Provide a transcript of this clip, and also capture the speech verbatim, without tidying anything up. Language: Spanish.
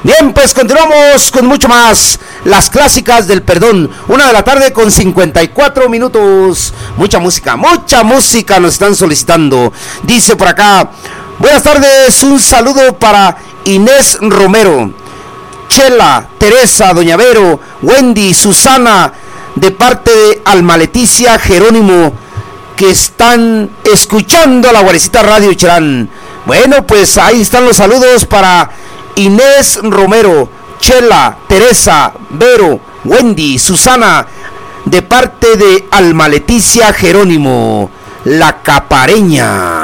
Bien, pues continuamos con mucho más. Las clásicas del perdón. Una de la tarde con cincuenta y cuatro minutos. Mucha música, mucha música nos están solicitando. Dice por acá: buenas tardes, un saludo para Inés Romero, Chela, Teresa, Doña Vero, Wendy, Susana, de parte de Alma Leticia Jerónimo, que están escuchando la Guarecita Radio Cherán. Bueno, pues ahí están los saludos para Inés Romero, Chela, Teresa, Vero, Wendy, Susana, de parte de Alma Leticia Jerónimo, la capareña.